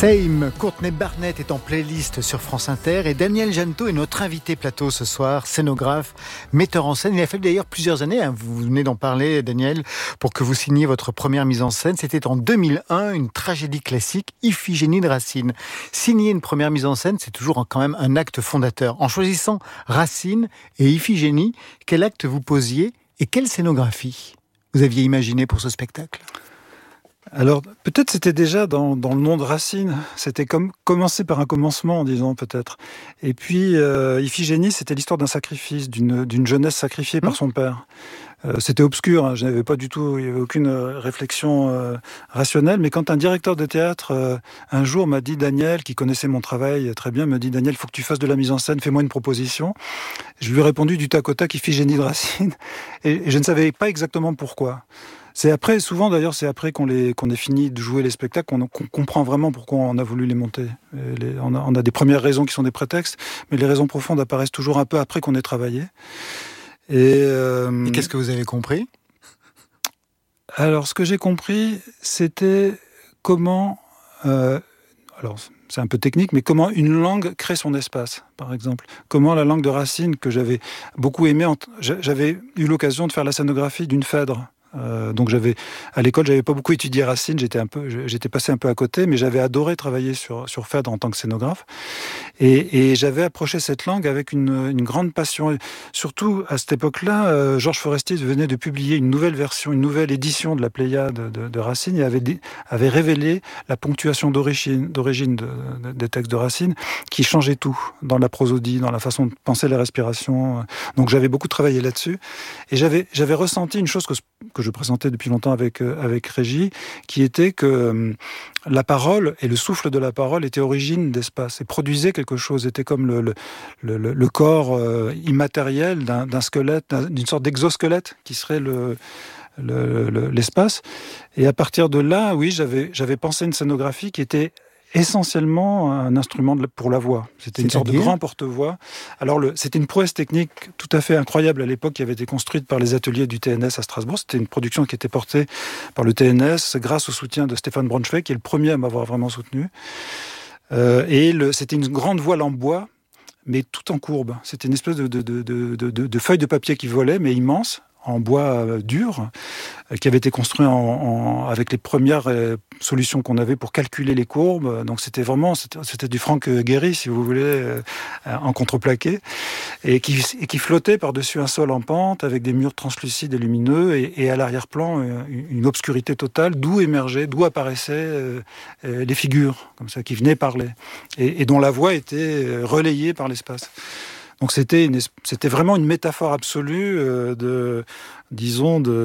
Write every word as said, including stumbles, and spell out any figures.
Same, Courtney Barnett est en playlist sur France Inter et Daniel Jeannetot est notre invité plateau ce soir, scénographe, metteur en scène. Il a fallu d'ailleurs plusieurs années, hein, vous venez d'en parler Daniel, pour que vous signiez votre première mise en scène. C'était en deux mille un, une tragédie classique, Iphigénie de Racine. Signer une première mise en scène, c'est toujours quand même un acte fondateur. En choisissant Racine et Iphigénie, quel acte vous posiez et quelle scénographie vous aviez imaginé pour ce spectacle ? Alors, peut-être c'était déjà dans, dans le nom de Racine. C'était comme commencer par un commencement, disons, peut-être. Et puis, euh, Iphigénie, c'était l'histoire d'un sacrifice, d'une, d'une jeunesse sacrifiée mmh. par son père. Euh, c'était obscur, hein, je n'avais pas du tout, il n'y avait aucune réflexion euh, rationnelle. Mais quand un directeur de théâtre, euh, un jour, m'a dit, Daniel, qui connaissait mon travail très bien, me dit, Daniel, il faut que tu fasses de la mise en scène, fais-moi une proposition. Je lui ai répondu du tac au tac, Iphigénie de Racine. Et, et je ne savais pas exactement pourquoi. C'est après, souvent d'ailleurs, c'est après qu'on, les, qu'on ait fini de jouer les spectacles qu'on, qu'on comprend vraiment pourquoi on a voulu les monter. Les, on, a, on a des premières raisons qui sont des prétextes, mais les raisons profondes apparaissent toujours un peu après qu'on ait travaillé. Et, euh, Et qu'est-ce que vous avez compris ? Alors, ce que j'ai compris, c'était comment... Euh, alors, c'est un peu technique, mais comment une langue crée son espace, par exemple. Comment la langue de Racine, que j'avais beaucoup aimée, j'avais eu l'occasion de faire la scénographie d'une Phèdre. Euh, donc j'avais à l'école j'avais pas beaucoup étudié Racine, j'étais un peu j'étais passé un peu à côté, mais j'avais adoré travailler sur sur Phèdre en tant que scénographe et, et j'avais approché cette langue avec une, une grande passion. Et surtout à cette époque-là, euh, Georges Forestier venait de publier une nouvelle version, une nouvelle édition de la Pléiade de, de, de Racine et avait avait révélé la ponctuation d'origine d'origine de, de, des textes de Racine qui changeait tout dans la prosodie, dans la façon de penser les respirations. Donc j'avais beaucoup travaillé là-dessus et j'avais j'avais ressenti une chose que que je présentais depuis longtemps avec, euh, avec Régie, qui était que euh, la parole et le souffle de la parole étaient origine d'espace et produisaient quelque chose, était comme le, le, le, le corps euh, immatériel d'un, d'un squelette, d'un, d'une sorte d'exosquelette qui serait le, le, le, l'espace. Et à partir de là, oui, j'avais, j'avais pensé une scénographie qui était essentiellement un instrument de, pour la voix. C'était une sorte de grand porte-voix. Alors, le, c'était une prouesse technique tout à fait incroyable à l'époque qui avait été construite par les ateliers du T N S à Strasbourg. C'était une production qui était portée par le T N S grâce au soutien de Stéphane Braunschweig, qui est le premier à m'avoir vraiment soutenu. Euh, et le, c'était une grande voile en bois, mais tout en courbe. C'était une espèce de, de, de, de, de, de feuille de papier qui volait, mais immense, en bois dur, qui avait été construit en, en, avec les premières euh, solutions qu'on avait pour calculer les courbes. Donc c'était vraiment, c'était, c'était du Franck Gehry, si vous voulez, euh, en contreplaqué, et qui, et qui flottait par-dessus un sol en pente, avec des murs translucides et lumineux, et, et à l'arrière-plan, une, une obscurité totale, d'où émergeaient, d'où apparaissaient euh, euh, les figures, comme ça, qui venaient parler, et, et dont la voix était relayée par l'espace. Donc c'était, une, c'était vraiment une métaphore absolue euh, de, disons, de